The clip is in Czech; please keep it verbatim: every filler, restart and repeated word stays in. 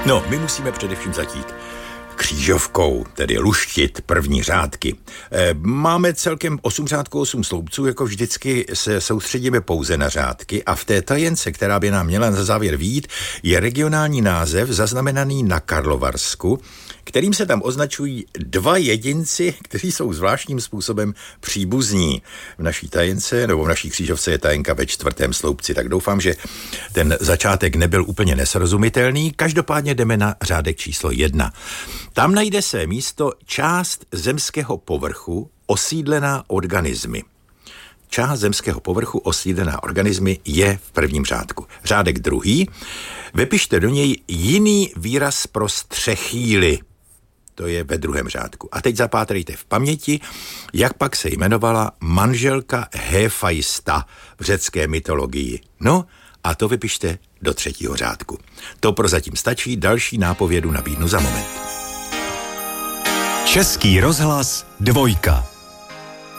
No, my musíme především začít křížovkou, tedy luštit první řádky. E, máme celkem osm řádků, osm sloupců, jako vždycky se soustředíme pouze na řádky a v té tajence, která by nám měla na závěr vyjít, je regionální název zaznamenaný na Karlovarsku, kterým se tam označují dva jedinci, kteří jsou zvláštním způsobem příbuzní. V naší tajence, nebo v naší křížovce je tajenka ve čtvrtém sloupci, tak doufám, že ten začátek nebyl úplně nesrozumitelný. Každopádně jdeme na řádek číslo jedna. Tam najde se místo část zemského povrchu osídlená organismy. Část zemského povrchu osídlená organismy je v prvním řádku. Řádek druhý. Vypište do něj jiný výraz pro střechýly. To je ve druhém řádku. A teď zapátrejte v paměti, jak pak se jmenovala manželka Héfaista v řecké mytologii. No a to vypište do třetího řádku. To prozatím stačí, další nápovědu nabídnu za moment. Český rozhlas dvojka.